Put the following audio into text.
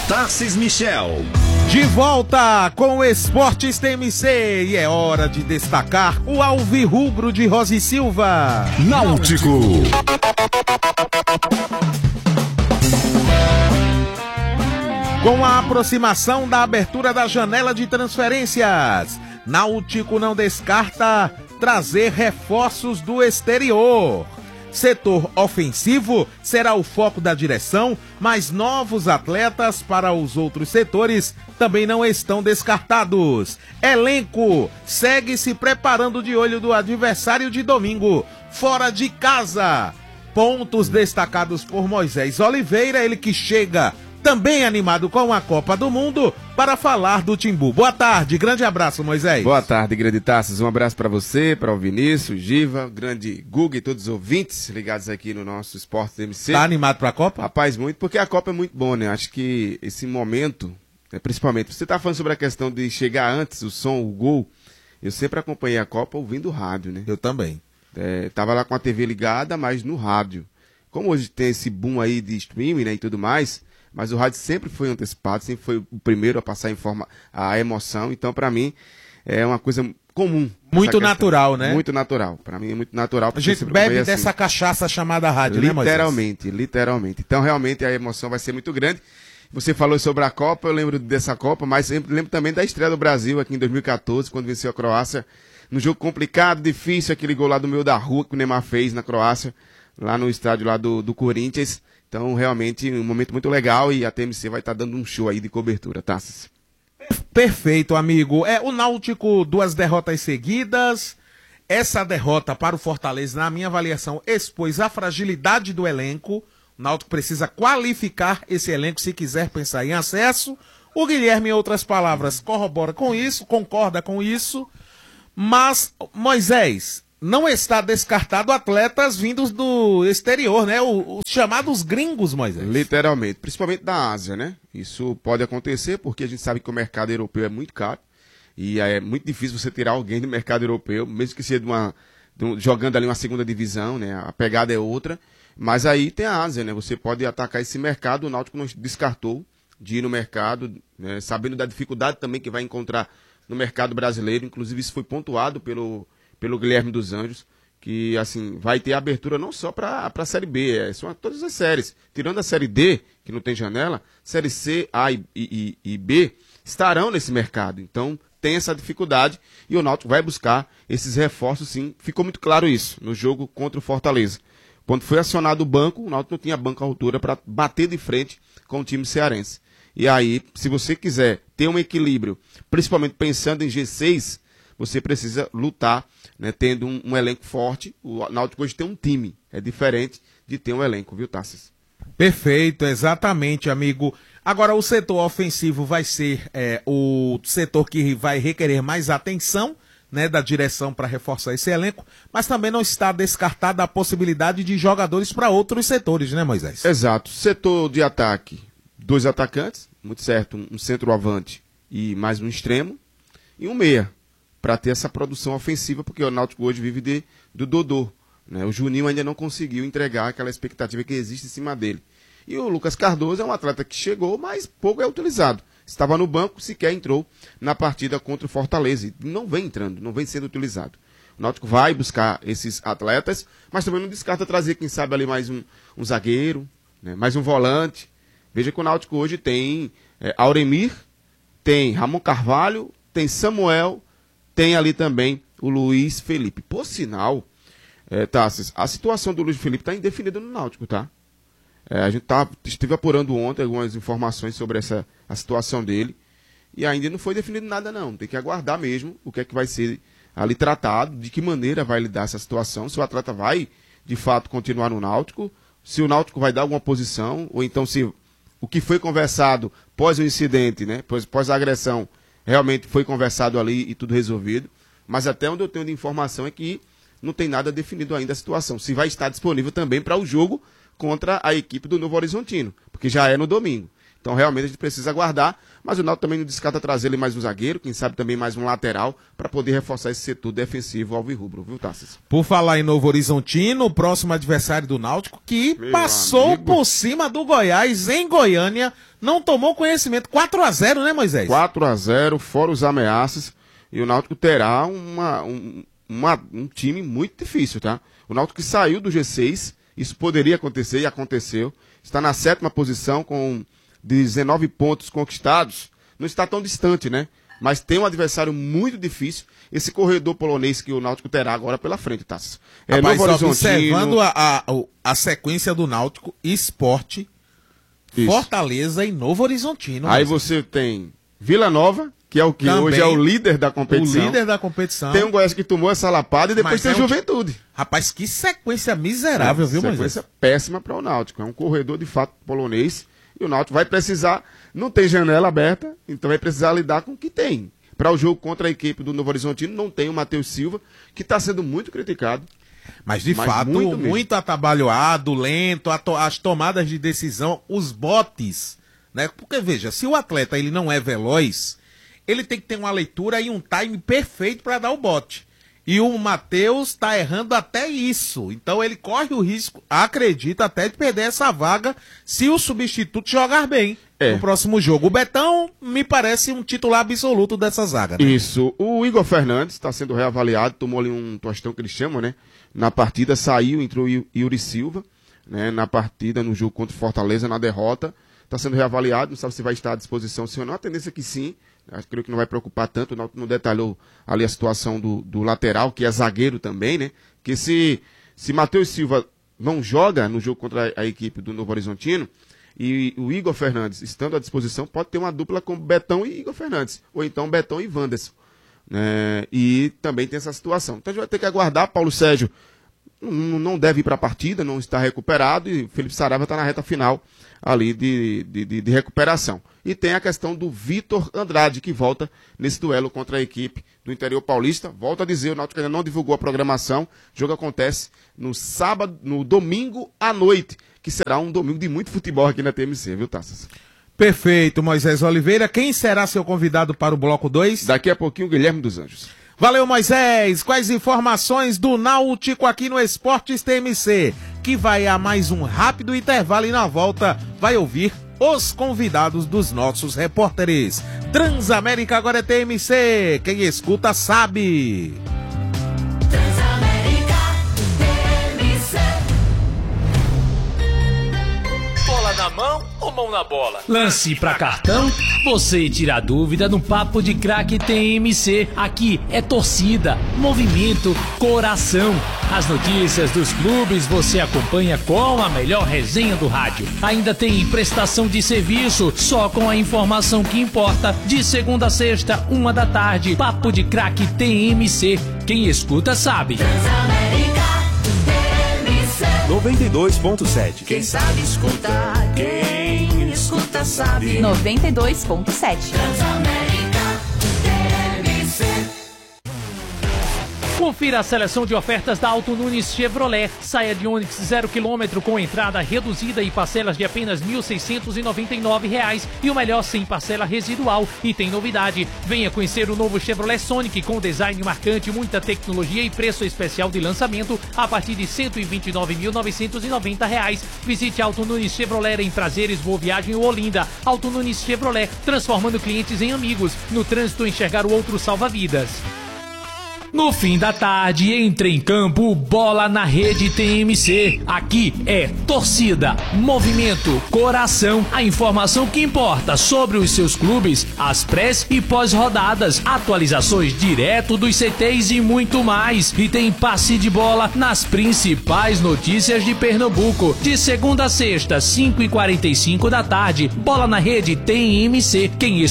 Tarcis Michel. De volta com o Esportes TMC e é hora de destacar o alvirrubro de Rosi Silva. Náutico. Com a aproximação da abertura da janela de transferências, Náutico não descarta trazer reforços do exterior. Setor ofensivo será o foco da direção, mas novos atletas para os outros setores também não estão descartados. Elenco segue se preparando de olho do adversário de domingo, fora de casa. Pontos destacados por Moisés Oliveira, ele que chega também animado com a Copa do Mundo para falar do Timbu. Boa tarde, grande abraço, Moisés. Boa tarde, grande Tarcis. Um abraço para você, para o Vinícius, Giva, grande Guga e todos os ouvintes ligados aqui no nosso Esporte MC. Tá animado para a Copa? Rapaz, muito, porque a Copa é muito bom, né? Acho que esse momento, principalmente, você tá falando sobre a questão de chegar antes, o som, o gol. Eu sempre acompanhei a Copa ouvindo o rádio, né? Eu também. Tava lá com a TV ligada, mas no rádio. Como hoje tem esse boom aí de streaming, né, e tudo mais, mas o rádio sempre foi antecipado, sempre foi o primeiro a passar a emoção. Então, para mim, é uma coisa comum. Muito natural, né? Muito natural. Para mim é muito natural. A gente bebe dessa cachaça chamada rádio, né, Moisés? Literalmente, literalmente. Então, realmente, a emoção vai ser muito grande. Você falou sobre a Copa, eu lembro dessa Copa, mas eu lembro também da estreia do Brasil aqui em 2014, quando venceu a Croácia. Num jogo complicado, difícil, aquele gol lá do meio da rua que o Neymar fez na Croácia, lá no estádio lá do Corinthians. Então, realmente, um momento muito legal e a TMC vai estar dando um show aí de cobertura, tá? Perfeito, amigo. O Náutico, 2 derrotas seguidas. Essa derrota para o Fortaleza, na minha avaliação, expôs a fragilidade do elenco. O Náutico precisa qualificar esse elenco se quiser pensar em acesso. O Guilherme, em outras palavras, corrobora com isso, concorda com isso. Mas, Moisés, não está descartado atletas vindos do exterior, né? Os chamados gringos, Moisés. Literalmente, principalmente da Ásia, né? Isso pode acontecer porque a gente sabe que o mercado europeu é muito caro e é muito difícil você tirar alguém do mercado europeu, mesmo que seja jogando ali uma segunda divisão, né? A pegada é outra, mas aí tem a Ásia, né? Você pode atacar esse mercado, o Náutico não descartou de ir no mercado, né? Sabendo da dificuldade também que vai encontrar no mercado brasileiro, inclusive isso foi pontuado pelo Guilherme dos Anjos, que assim vai ter abertura não só para a Série B, são todas as séries. Tirando a Série D, que não tem janela, Série C, A e B estarão nesse mercado. Então tem essa dificuldade e o Náutico vai buscar esses reforços, sim. Ficou muito claro isso no jogo contra o Fortaleza. Quando foi acionado o banco, o Náutico não tinha banco à altura para bater de frente com o time cearense. E aí, se você quiser ter um equilíbrio, principalmente pensando em G6, você precisa lutar, né, tendo um elenco forte. O Náutico hoje tem um time, é diferente de ter um elenco, viu, Tarcis? Perfeito, exatamente, amigo. Agora, o setor ofensivo vai ser o setor que vai requerer mais atenção, né, da direção para reforçar esse elenco, mas também não está descartada a possibilidade de jogadores para outros setores, né, Moisés? Exato. Setor de ataque, 2 atacantes, muito certo, um centroavante e mais um extremo, e um meia, para ter essa produção ofensiva, porque o Náutico hoje vive do Dodô, né? O Juninho ainda não conseguiu entregar aquela expectativa que existe em cima dele. E o Lucas Cardoso é um atleta que chegou, mas pouco é utilizado. Estava no banco, sequer entrou na partida contra o Fortaleza. E não vem entrando, não vem sendo utilizado. O Náutico vai buscar esses atletas, mas também não descarta trazer, quem sabe, ali mais um zagueiro, né? Mais um volante. Veja que o Náutico hoje tem Auremir, tem Ramon Carvalho, tem Samuel, tem ali também o Luiz Felipe. Por sinal, Tarcis, a situação do Luiz Felipe está indefinida no Náutico, tá? A gente esteve apurando ontem algumas informações sobre a situação dele e ainda não foi definido nada não. Tem que aguardar mesmo o que é que vai ser ali tratado, de que maneira vai lidar essa situação, se o atleta vai de fato continuar no Náutico, se o Náutico vai dar alguma posição, ou então se o que foi conversado pós o incidente, né, pós a agressão, realmente foi conversado ali e tudo resolvido. Mas até onde eu tenho de informação é que não tem nada definido ainda a situação. Se vai estar disponível também para o jogo contra a equipe do Novo Horizontino, porque já é no domingo. Então Então realmente a gente precisa aguardar, mas o Náutico também não descarta trazer ele mais um zagueiro, quem sabe também mais um lateral, para poder reforçar esse setor defensivo alvirrubro, viu, Tassis? Por falar em Novo Horizontino, o próximo adversário do Náutico, que passou por cima do Goiás em Goiânia, não tomou conhecimento. 4-0, né, Moisés? 4-0, fora os ameaças, e o Náutico terá um time muito difícil, tá? O Náutico que saiu do G6, isso poderia acontecer e aconteceu, está na 7ª posição com 19 pontos conquistados, não está tão distante, né? Mas tem um adversário muito difícil, esse corredor polonês que o Náutico terá agora pela frente, Tassi. Rapaz, observando a sequência do Náutico, Sport, Fortaleza e Novo Horizontino. Aí você tem Vila Nova, que é o que também, hoje é o líder da competição. O líder da competição. Tem um Goiás que tomou essa lapada e depois tem Juventude. Rapaz, que sequência miserável, viu, Moisés? Sequência péssima para o Náutico. É um corredor de fato polonês. E o Náutico vai precisar, não tem janela aberta, então vai precisar lidar com o que tem. Para o jogo contra a equipe do Novo Horizontino, não tem o Matheus Silva, que está sendo muito criticado. Mas de fato, muito atabalhoado, lento, as tomadas de decisão, os botes, né? Porque veja, se o atleta ele não é veloz, ele tem que ter uma leitura e um time perfeito para dar o bote. E o Matheus está errando até isso. Então ele corre o risco, acredita, até de perder essa vaga se o substituto jogar bem no próximo jogo. O Betão me parece um titular absoluto dessa zaga, né? Isso. O Igor Fernandes está sendo reavaliado, tomou ali um tostão que eles chamam, né? Na partida saiu, entrou Yuri Silva, né? Na partida, no jogo contra o Fortaleza, na derrota. Está sendo reavaliado, não sabe se vai estar à disposição sim ou não. A tendência é que sim. Creio que não vai preocupar tanto, não detalhou ali a situação do lateral, que é zagueiro também, né? Que se Matheus Silva não joga no jogo contra a equipe do Novo Horizontino, e o Igor Fernandes estando à disposição, pode ter uma dupla com Betão e Igor Fernandes, ou então Betão e Wanderson. E também tem essa situação. Então a gente vai ter que aguardar. Paulo Sérgio não deve ir para a partida, não está recuperado, e Felipe Saraiva está na reta final ali de recuperação. E tem a questão do Vitor Andrade, que volta nesse duelo contra a equipe do interior paulista. Volto a dizer, o Náutico ainda não divulgou a programação. O jogo acontece no domingo à noite, que será um domingo de muito futebol aqui na TMC, viu, Tassas? Perfeito, Moisés Oliveira. Quem será seu convidado para o bloco 2? Daqui a pouquinho, o Guilherme dos Anjos. Valeu, Moisés. Quais informações do Náutico aqui no Esportes TMC? Que vai a mais um rápido intervalo e na volta vai ouvir os convidados dos nossos repórteres. Transamérica agora é TMC. Quem escuta sabe. Transamérica TMC. Bola na mão ou mão na bola? Lance pra cartão? Você tira a dúvida no Papo de Craque TMC. Aqui é torcida, movimento, coração. As notícias dos clubes você acompanha com a melhor resenha do rádio. Ainda tem prestação de serviço, só com a informação que importa. De segunda a sexta, 13h. Papo de Craque TMC. Quem escuta sabe. Transamérica TMC 92.7. Quem sabe escutar, quem escuta sabe. 92.7. Transamérica TMC. Confira a seleção de ofertas da Auto Nunes Chevrolet. Saia de Onix 0 km com entrada reduzida e parcelas de apenas R$ 1.699. E o melhor, sem parcela residual. E tem novidade, venha conhecer o novo Chevrolet Sonic com design marcante, muita tecnologia e preço especial de lançamento a partir de R$ 129.990. Visite Auto Nunes Chevrolet em Prazeres, Boa Viagem ou Olinda. Auto Nunes Chevrolet, transformando clientes em amigos. No trânsito, enxergar o outro salva vidas. No fim da tarde, entre em campo, Bola na Rede TMC. Aqui é torcida, movimento, coração. A informação que importa sobre os seus clubes, as pré e pós-rodadas, atualizações direto dos CTs e muito mais. E tem passe de bola nas principais notícias de Pernambuco. De segunda a sexta, 5h45 da tarde. Bola na Rede TMC. Quem